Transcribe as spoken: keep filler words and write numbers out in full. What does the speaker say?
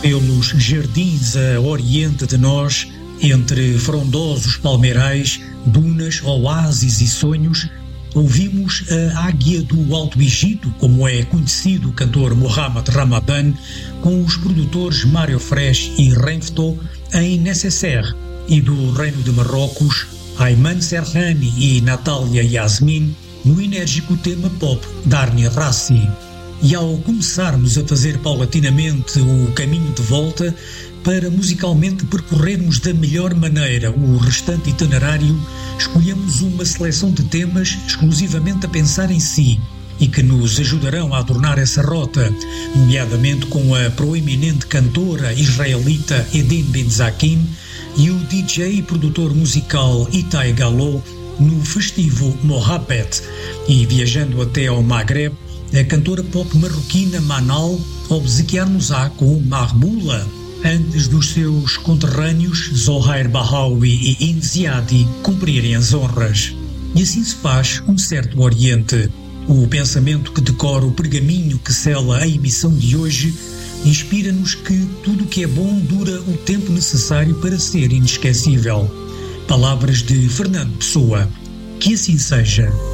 Pelos jardins a oriente de nós, entre frondosos palmeirais, dunas, oásis e sonhos, ouvimos a Águia do Alto Egito, como é conhecido o cantor Mohamed Ramadan, com os produtores Mário Fresh e Renfto em Necessaire, e do Reino de Marrocos, Ayman Serrani e Natália Yasmin, no enérgico tema pop Darni Rassi. E ao começarmos a fazer paulatinamente o caminho de volta, para musicalmente percorrermos da melhor maneira o restante itinerário, escolhemos uma seleção de temas exclusivamente a pensar em si e que nos ajudarão a adornar essa rota, nomeadamente com a proeminente cantora israelita Edin Benzakim e o D J e produtor musical Itai Gallo no festivo Mohabet, e viajando até ao Maghreb, a cantora pop marroquina Manal obsequiar-nos-á com Marbula, antes dos seus conterrâneos Zohair Bahawi e Inziadi cumprirem as honras. E assim se faz um certo Oriente. O pensamento que decora o pergaminho que sela a emissão de hoje inspira-nos que tudo o que é bom dura o tempo necessário para ser inesquecível. Palavras de Fernando Pessoa. Que assim seja.